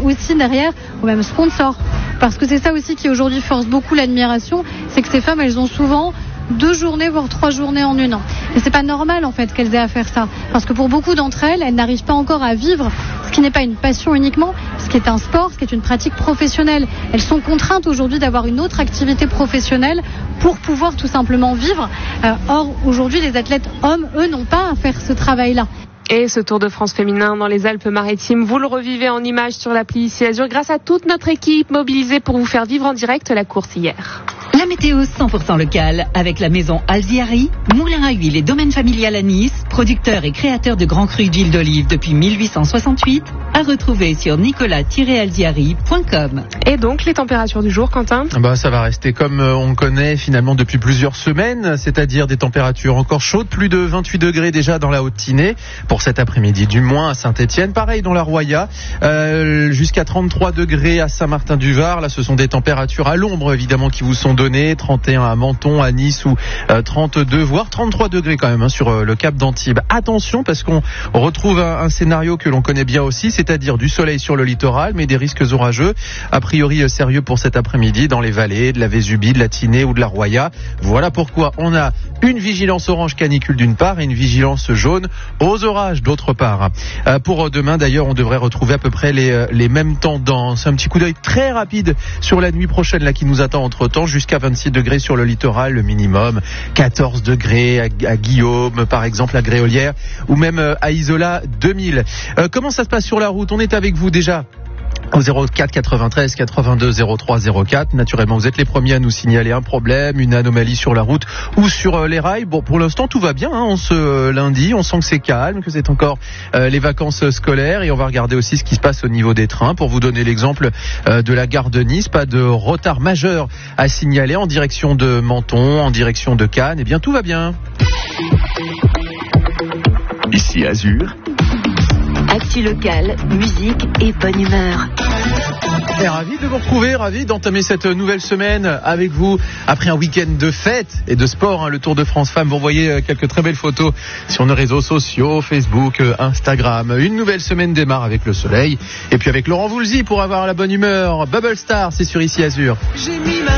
aussi derrière aux mêmes sponsors. Parce que c'est ça aussi qui aujourd'hui force beaucoup l'admiration, c'est que ces femmes, elles ont souvent 2 journées, voire 3 journées en une. Et c'est pas normal en fait qu'elles aient à faire ça. Parce que pour beaucoup d'entre elles, elles n'arrivent pas encore à vivre ce qui n'est pas une passion uniquement, ce qui est un sport, ce qui est une pratique professionnelle. Elles sont contraintes aujourd'hui d'avoir une autre activité professionnelle pour pouvoir tout simplement vivre. Or, aujourd'hui, les athlètes hommes, eux, n'ont pas à faire ce travail-là. Et ce Tour de France féminin dans les Alpes-Maritimes, vous le revivez en images sur l'appli ici Azur grâce à toute notre équipe mobilisée pour vous faire vivre en direct la course hier. La météo 100% locale avec la maison Alziari, moulin à huile et domaine familial à Nice, producteur et créateur de grands crus d'huile d'olive depuis 1868, à retrouver sur nicolas-alziari.com. Et donc les températures du jour, Quentin ? Ça va rester comme on connaît finalement depuis plusieurs semaines, c'est-à-dire des températures encore chaudes, plus de 28 degrés déjà dans la Haute-Tinée pour cet après-midi, du moins à Saint-Étienne, pareil dans la Roya, jusqu'à 33 degrés à Saint-Martin-du-Var. Là, ce sont des températures à l'ombre évidemment qui vous sont données, 31 à Menton, à Nice ou 32 voire 33 degrés quand même sur le Cap d'Antibes. Attention parce qu'on retrouve un scénario que l'on connaît bien aussi, c'est-à-dire du soleil sur le littoral mais des risques orageux a priori sérieux pour cet après-midi dans les vallées de la Vésubie, de la Tinée ou de la Roya. Voilà pourquoi on a une vigilance orange canicule d'une part et une vigilance jaune aux orages d'autre part. Pour demain d'ailleurs on devrait retrouver à peu près les mêmes tendances. Un petit coup d'œil très rapide sur la nuit prochaine là qui nous attend entre temps, jusqu'à 26 degrés sur le littoral, le minimum 14 degrés à Guillaume par exemple, à Gréolière ou même à Isola 2000. Comment ça se passe sur la route? On est avec vous déjà au 04 93 82 03 04. Naturellement, vous êtes les premiers à nous signaler un problème, une anomalie sur la route ou sur les rails. Bon, pour l'instant, tout va bien. En ce lundi, on sent que c'est calme, que c'est encore les vacances scolaires. Et on va regarder aussi ce qui se passe au niveau des trains. Pour vous donner l'exemple de la gare de Nice, pas de retard majeur à signaler en direction de Menton, en direction de Cannes. Eh bien, tout va bien. Ici Azur. Actu locale, musique et bonne humeur. Et ravi de vous retrouver, ravi d'entamer cette nouvelle semaine avec vous après un week-end de fête et de sport, le Tour de France Femmes. Vous voyez quelques très belles photos sur nos réseaux sociaux, Facebook, Instagram. Une nouvelle semaine démarre avec le soleil et puis avec Laurent Voulzy pour avoir la bonne humeur. Bubble Star, c'est sur Ici Azur.